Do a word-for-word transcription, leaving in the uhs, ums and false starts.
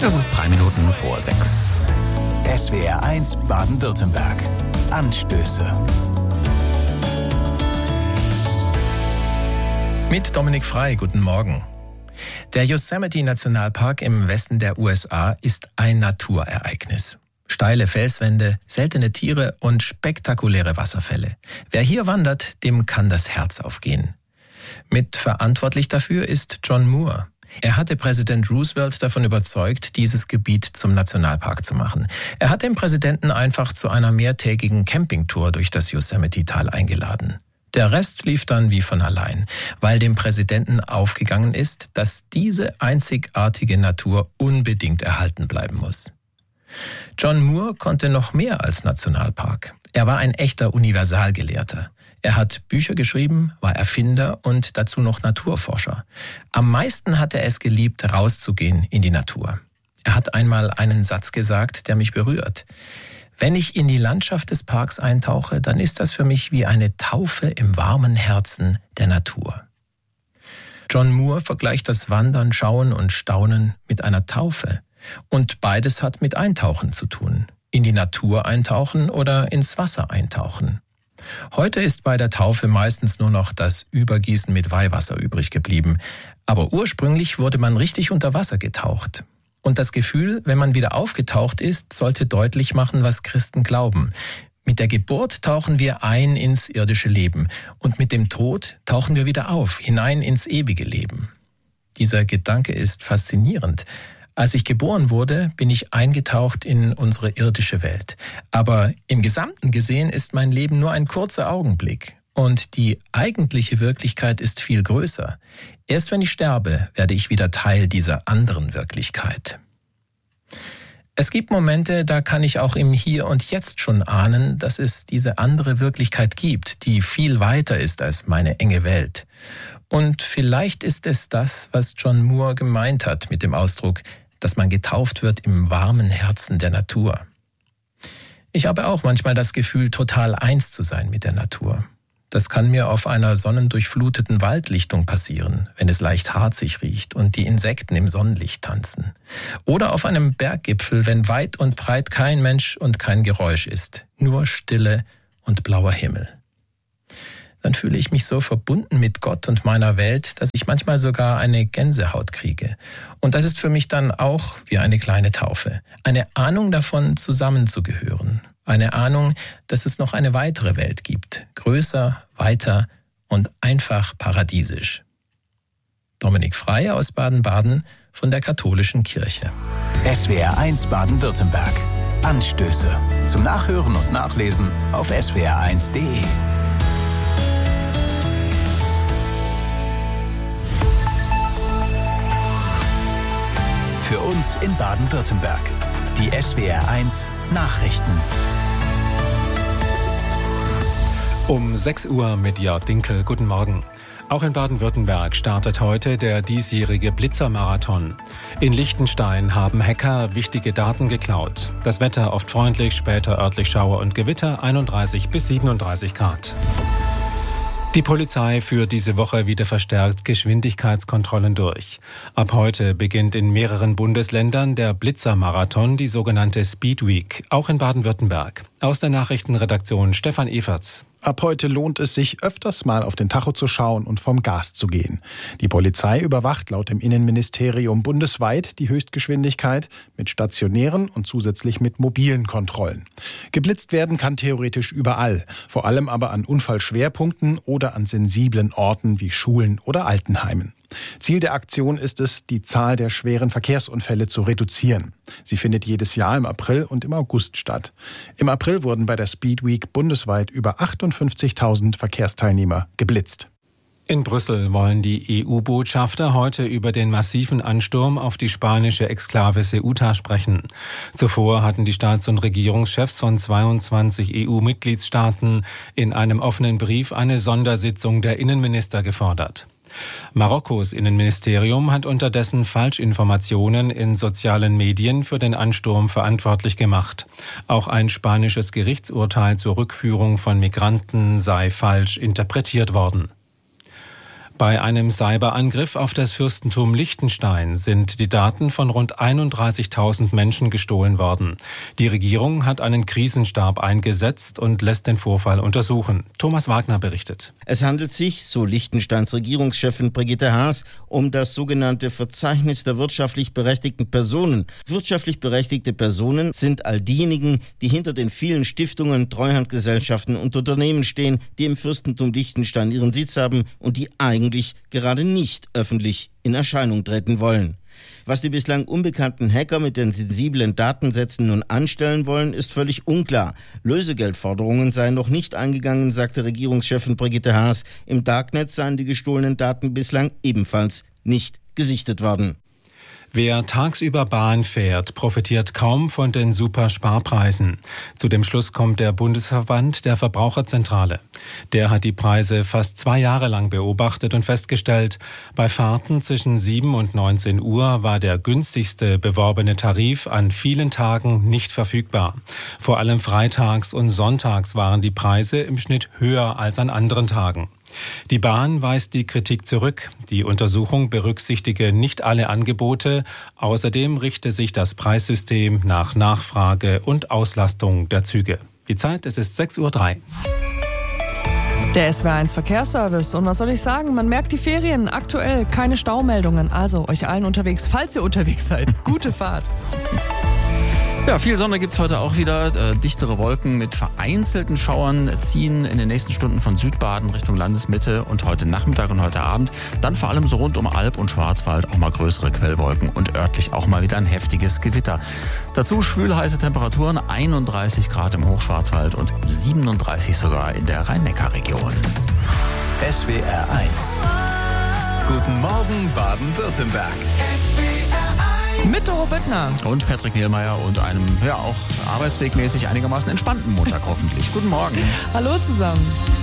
Das ist drei Minuten vor sechs. S W R eins Baden-Württemberg. Anstöße. Mit Dominik Frei, guten Morgen. Der Yosemite-Nationalpark im Westen der U S A ist ein Naturereignis. Steile Felswände, seltene Tiere und spektakuläre Wasserfälle. Wer hier wandert, dem kann das Herz aufgehen. Mit verantwortlich dafür ist John Muir. Er hatte Präsident Roosevelt davon überzeugt, dieses Gebiet zum Nationalpark zu machen. Er hat den Präsidenten einfach zu einer mehrtägigen Campingtour durch das Yosemite-Tal eingeladen. Der Rest lief dann wie von allein, weil dem Präsidenten aufgegangen ist, dass diese einzigartige Natur unbedingt erhalten bleiben muss. John Muir konnte noch mehr als Nationalpark. Er war ein echter Universalgelehrter. Er hat Bücher geschrieben, war Erfinder und dazu noch Naturforscher. Am meisten hat er es geliebt, rauszugehen in die Natur. Er hat einmal einen Satz gesagt, der mich berührt. Wenn ich in die Landschaft des Parks eintauche, dann ist das für mich wie eine Taufe im warmen Herzen der Natur. John Muir vergleicht das Wandern, Schauen und Staunen mit einer Taufe. Und beides hat mit Eintauchen zu tun. In die Natur eintauchen oder ins Wasser eintauchen. Heute ist bei der Taufe meistens nur noch das Übergießen mit Weihwasser übrig geblieben. Aber ursprünglich wurde man richtig unter Wasser getaucht. Und das Gefühl, wenn man wieder aufgetaucht ist, sollte deutlich machen, was Christen glauben. Mit der Geburt tauchen wir ein ins irdische Leben. Und mit dem Tod tauchen wir wieder auf, hinein ins ewige Leben. Dieser Gedanke ist faszinierend. Als ich geboren wurde, bin ich eingetaucht in unsere irdische Welt. Aber im Gesamten gesehen ist mein Leben nur ein kurzer Augenblick. Und die eigentliche Wirklichkeit ist viel größer. Erst wenn ich sterbe, werde ich wieder Teil dieser anderen Wirklichkeit. Es gibt Momente, da kann ich auch im Hier und Jetzt schon ahnen, dass es diese andere Wirklichkeit gibt, die viel weiter ist als meine enge Welt. Und vielleicht ist es das, was John Muir gemeint hat mit dem Ausdruck, dass man getauft wird im warmen Herzen der Natur. Ich habe auch manchmal das Gefühl, total eins zu sein mit der Natur. Das kann mir auf einer sonnendurchfluteten Waldlichtung passieren, wenn es leicht harzig riecht und die Insekten im Sonnenlicht tanzen. Oder auf einem Berggipfel, wenn weit und breit kein Mensch und kein Geräusch ist, nur Stille und blauer Himmel. Dann fühle ich mich so verbunden mit Gott und meiner Welt, dass ich manchmal sogar eine Gänsehaut kriege. Und das ist für mich dann auch wie eine kleine Taufe. Eine Ahnung davon, zusammenzugehören. Eine Ahnung, dass es noch eine weitere Welt gibt. Größer, weiter und einfach paradiesisch. Dominik Frey aus Baden-Baden von der Katholischen Kirche. S W R eins Baden-Württemberg. Anstöße. Zum Nachhören und Nachlesen auf s w r eins punkt de. Für uns in Baden-Württemberg. Die S W R eins Nachrichten. Um sechs Uhr mit Jörg Dinkel. Guten Morgen. Auch in Baden-Württemberg startet heute der diesjährige Blitzermarathon. In Liechtenstein haben Hacker wichtige Daten geklaut. Das Wetter oft freundlich, später örtlich Schauer und Gewitter, einunddreißig bis siebenunddreißig Grad. Die Polizei führt diese Woche wieder verstärkt Geschwindigkeitskontrollen durch. Ab heute beginnt in mehreren Bundesländern der Blitzermarathon, die sogenannte Speed Week, auch in Baden-Württemberg. Aus der Nachrichtenredaktion Stefan Everts. Ab heute lohnt es sich, öfters mal auf den Tacho zu schauen und vom Gas zu gehen. Die Polizei überwacht laut dem Innenministerium bundesweit die Höchstgeschwindigkeit mit stationären und zusätzlich mit mobilen Kontrollen. Geblitzt werden kann theoretisch überall, vor allem aber an Unfallschwerpunkten oder an sensiblen Orten wie Schulen oder Altenheimen. Ziel der Aktion ist es, die Zahl der schweren Verkehrsunfälle zu reduzieren. Sie findet jedes Jahr im April und im August statt. Im April wurden bei der Speed Week bundesweit über achtundfünfzigtausend Verkehrsteilnehmer geblitzt. In Brüssel wollen die E U-Botschafter heute über den massiven Ansturm auf die spanische Exklave Ceuta sprechen. Zuvor hatten die Staats- und Regierungschefs von zweiundzwanzig E U-Mitgliedstaaten in einem offenen Brief eine Sondersitzung der Innenminister gefordert. Marokkos Innenministerium hat unterdessen Falschinformationen in sozialen Medien für den Ansturm verantwortlich gemacht. Auch ein spanisches Gerichtsurteil zur Rückführung von Migranten sei falsch interpretiert worden. Bei einem Cyberangriff auf das Fürstentum Liechtenstein sind die Daten von rund einunddreißigtausend Menschen gestohlen worden. Die Regierung hat einen Krisenstab eingesetzt und lässt den Vorfall untersuchen. Thomas Wagner berichtet. Es handelt sich, so Liechtensteins Regierungschefin Brigitte Haas, um das sogenannte Verzeichnis der wirtschaftlich berechtigten Personen. Wirtschaftlich berechtigte Personen sind all diejenigen, die hinter den vielen Stiftungen, Treuhandgesellschaften und Unternehmen stehen, die im Fürstentum Liechtenstein ihren Sitz haben und die eigentlich gerade nicht öffentlich in Erscheinung treten wollen. Was die bislang unbekannten Hacker mit den sensiblen Datensätzen nun anstellen wollen, ist völlig unklar. Lösegeldforderungen seien noch nicht eingegangen, sagte Regierungschefin Brigitte Haas. Im Darknet seien die gestohlenen Daten bislang ebenfalls nicht gesichtet worden. Wer tagsüber Bahn fährt, profitiert kaum von den Supersparpreisen. Zu dem Schluss kommt der Bundesverband der Verbraucherzentrale. Der hat die Preise fast zwei Jahre lang beobachtet und festgestellt, bei Fahrten zwischen sieben und neunzehn Uhr war der günstigste beworbene Tarif an vielen Tagen nicht verfügbar. Vor allem freitags und sonntags waren die Preise im Schnitt höher als an anderen Tagen. Die Bahn weist die Kritik zurück. Die Untersuchung berücksichtige nicht alle Angebote. Außerdem richte sich das Preissystem nach Nachfrage und Auslastung der Züge. Die Zeit, es ist sechs Uhr drei. Der S W R eins Verkehrsservice. Und was soll ich sagen? Man merkt die Ferien. Aktuell keine Staumeldungen. Also euch allen unterwegs, falls ihr unterwegs seid, gute Fahrt. Ja, viel Sonne gibt's heute auch wieder. Äh, dichtere Wolken mit vereinzelten Schauern ziehen in den nächsten Stunden von Südbaden Richtung Landesmitte und heute Nachmittag und heute Abend. Dann vor allem so rund um Alb und Schwarzwald auch mal größere Quellwolken und örtlich auch mal wieder ein heftiges Gewitter. Dazu schwülheiße Temperaturen, einunddreißig Grad im Hochschwarzwald und siebenunddreißig sogar in der Rhein-Neckar-Region. S W R eins. Guten Morgen Baden-Württemberg. Mit Doro Büttner. Und Patrick Nielmeier und einem, ja auch arbeitswegmäßig einigermaßen entspannten Montag hoffentlich. Guten Morgen. Hallo zusammen.